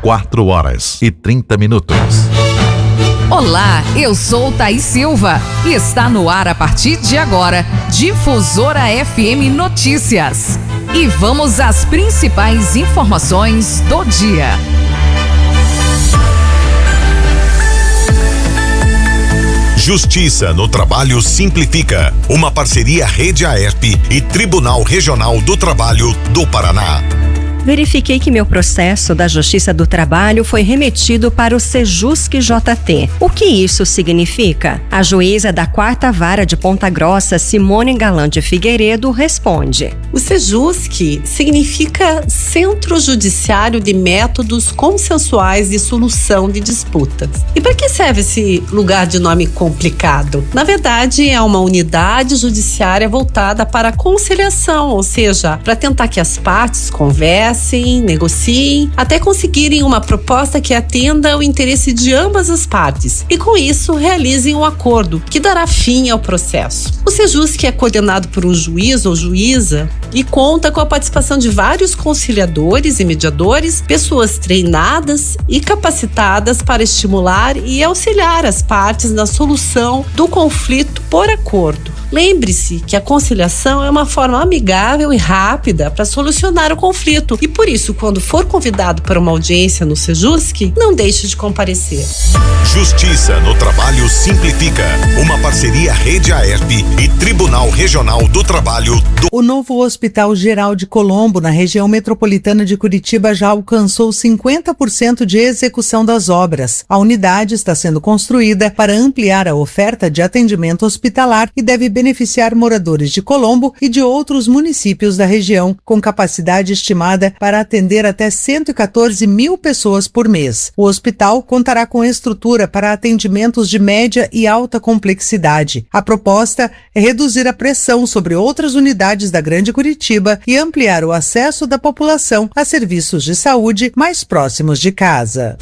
4h30. Olá, eu sou Thaís Silva e está no ar a partir de agora, Difusora FM Notícias. E vamos às principais informações do dia. Justiça no Trabalho Simplifica, uma parceria Rede Aerp e Tribunal Regional do Trabalho do Paraná. Verifiquei que meu processo da Justiça do Trabalho foi remetido para o Sejusc-JT. O que isso significa? A juíza da 4ª Vara de Ponta Grossa, Simone Galan de Figueiredo, responde. O Sejusc significa Centro Judiciário de Métodos Consensuais de Solução de Disputas. E para que serve esse lugar de nome complicado? Na verdade, é uma unidade judiciária voltada para a conciliação, ou seja, para tentar que as partes conversem, negociem, até conseguirem uma proposta que atenda o interesse de ambas as partes e, com isso, realizem um acordo que dará fim ao processo. O Sejusc é coordenado por um juiz ou juíza e conta com a participação de vários conciliadores e mediadores, pessoas treinadas e capacitadas para estimular e auxiliar as partes na solução do conflito por acordo. Lembre-se que a conciliação é uma forma amigável e rápida para solucionar o conflito e, por isso, quando for convidado para uma audiência no Sejusc, não deixe de comparecer. Justiça no Trabalho Simplifica, uma parceria Rede Aerp e Tribunal Regional do Trabalho do... O novo Hospital Geral de Colombo, na região metropolitana de Curitiba, já alcançou 50% de execução das obras. A unidade está sendo construída para ampliar a oferta de atendimento hospitalar e deve beneficiar moradores de Colombo e de outros municípios da região, com capacidade estimada para atender até 114 mil pessoas por mês. O hospital contará com estrutura para atendimentos de média e alta complexidade. A proposta é reduzir a pressão sobre outras unidades da Grande Curitiba e ampliar o acesso da população a serviços de saúde mais próximos de casa.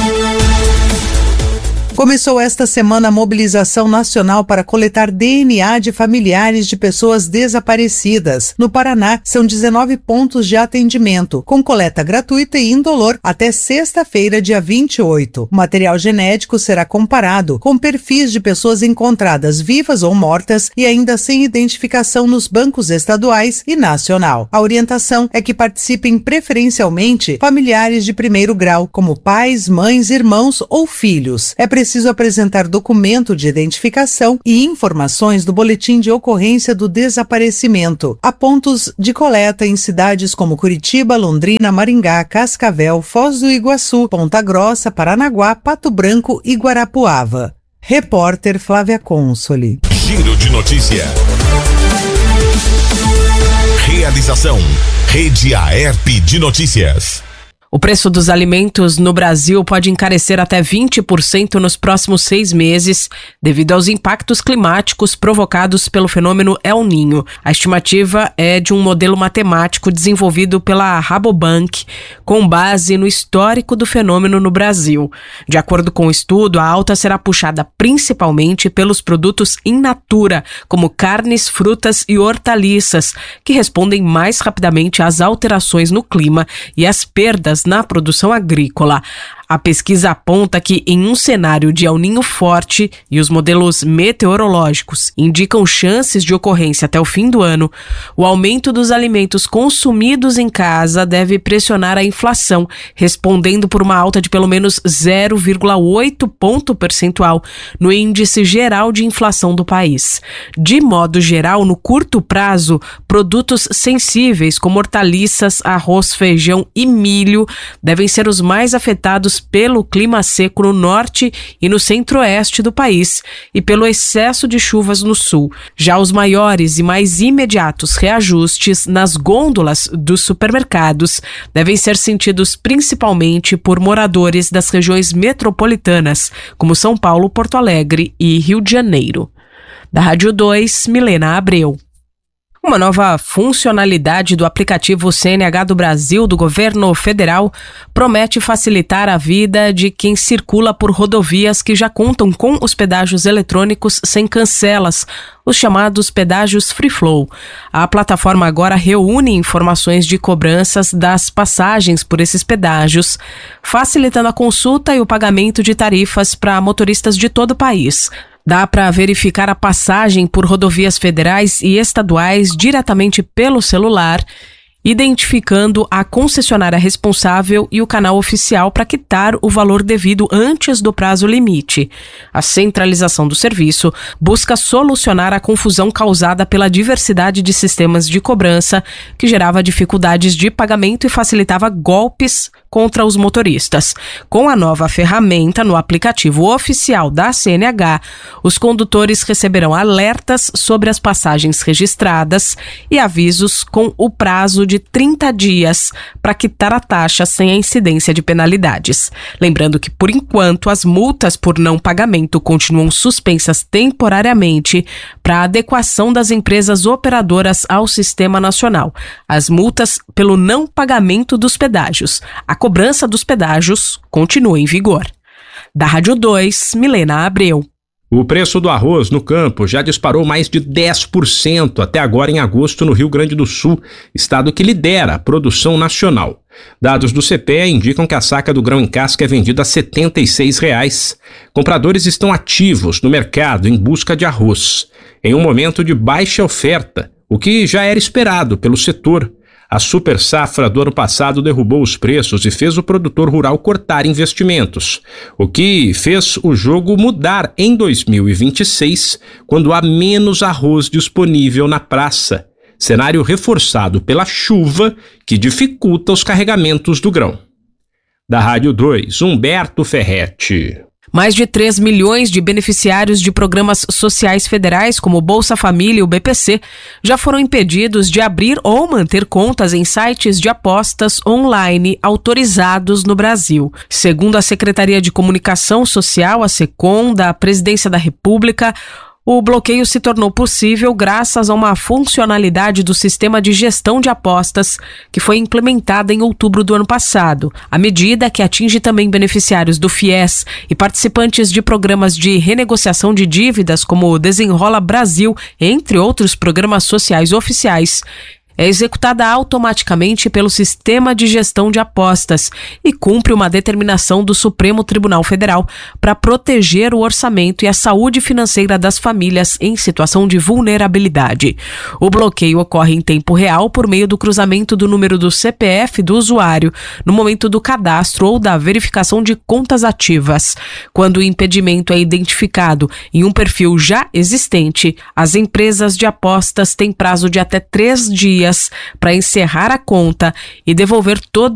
Começou esta semana a mobilização nacional para coletar DNA de familiares de pessoas desaparecidas. No Paraná, são 19 pontos de atendimento, com coleta gratuita e indolor até sexta-feira, dia 28. O material genético será comparado com perfis de pessoas encontradas vivas ou mortas e ainda sem identificação nos bancos estaduais e nacional. A orientação é que participem preferencialmente familiares de primeiro grau, como pais, mães, irmãos ou filhos. É preciso apresentar documento de identificação e informações do boletim de ocorrência do desaparecimento. Há pontos de coleta em cidades como Curitiba, Londrina, Maringá, Cascavel, Foz do Iguaçu, Ponta Grossa, Paranaguá, Pato Branco e Guarapuava. Repórter Flávia Consoli. Giro de notícia. Realização Rede Aerp de Notícias. O preço dos alimentos no Brasil pode encarecer até 20% nos próximos 6 meses, devido aos impactos climáticos provocados pelo fenômeno El Niño. A estimativa é de um modelo matemático desenvolvido pela Rabobank, com base no histórico do fenômeno no Brasil. De acordo com o estudo, a alta será puxada principalmente pelos produtos in natura, como carnes, frutas e hortaliças, que respondem mais rapidamente às alterações no clima e às perdas na produção agrícola. A pesquisa aponta que, em um cenário de El Niño forte e os modelos meteorológicos indicam chances de ocorrência até o fim do ano, o aumento dos alimentos consumidos em casa deve pressionar a inflação, respondendo por uma alta de pelo menos 0,8 ponto percentual no índice geral de inflação do país. De modo geral, no curto prazo, produtos sensíveis como hortaliças, arroz, feijão e milho devem ser os mais afetados pelo clima seco no norte e no centro-oeste do país e pelo excesso de chuvas no sul. Já os maiores e mais imediatos reajustes nas gôndolas dos supermercados devem ser sentidos principalmente por moradores das regiões metropolitanas, como São Paulo, Porto Alegre e Rio de Janeiro. Da Rádio 2, Milena Abreu. Uma nova funcionalidade do aplicativo CNH do Brasil, do governo federal, promete facilitar a vida de quem circula por rodovias que já contam com os pedágios eletrônicos sem cancelas, os chamados pedágios Free Flow. A plataforma agora reúne informações de cobranças das passagens por esses pedágios, facilitando a consulta e o pagamento de tarifas para motoristas de todo o país. Dá para verificar a passagem por rodovias federais e estaduais diretamente pelo celular, identificando a concessionária responsável e o canal oficial para quitar o valor devido antes do prazo limite. A centralização do serviço busca solucionar a confusão causada pela diversidade de sistemas de cobrança, que gerava dificuldades de pagamento e facilitava golpes contra os motoristas. Com a nova ferramenta no aplicativo oficial da CNH, os condutores receberão alertas sobre as passagens registradas e avisos com o prazo de 30 dias para quitar a taxa sem a incidência de penalidades. Lembrando que, por enquanto, as multas por não pagamento continuam suspensas temporariamente para a adequação das empresas operadoras ao sistema nacional. As multas pelo não pagamento dos pedágios. A cobrança dos pedágios continua em vigor. Da Rádio 2, Milena Abreu. O preço do arroz no campo já disparou mais de 10% até agora em agosto no Rio Grande do Sul, estado que lidera a produção nacional. Dados do CPEA indicam que a saca do grão em casca é vendida a R$ 76. Compradores estão ativos no mercado em busca de arroz, em um momento de baixa oferta, o que já era esperado pelo setor. A super safra do ano passado derrubou os preços e fez o produtor rural cortar investimentos, o que fez o jogo mudar em 2026, quando há menos arroz disponível na praça. Cenário reforçado pela chuva, que dificulta os carregamentos do grão. Da Rádio 2, Humberto Ferretti. Mais de 3 milhões de beneficiários de programas sociais federais, como o Bolsa Família e o BPC, já foram impedidos de abrir ou manter contas em sites de apostas online autorizados no Brasil. Segundo a Secretaria de Comunicação Social, a SECOM, da Presidência da República, o bloqueio se tornou possível graças a uma funcionalidade do sistema de gestão de apostas que foi implementada em outubro do ano passado. A medida, que atinge também beneficiários do FIES e participantes de programas de renegociação de dívidas como o Desenrola Brasil, entre outros programas sociais oficiais, é executada automaticamente pelo Sistema de Gestão de Apostas e cumpre uma determinação do Supremo Tribunal Federal para proteger o orçamento e a saúde financeira das famílias em situação de vulnerabilidade. O bloqueio ocorre em tempo real por meio do cruzamento do número do CPF do usuário no momento do cadastro ou da verificação de contas ativas. Quando o impedimento é identificado em um perfil já existente, as empresas de apostas têm prazo de até 3 dias para encerrar a conta e devolver todo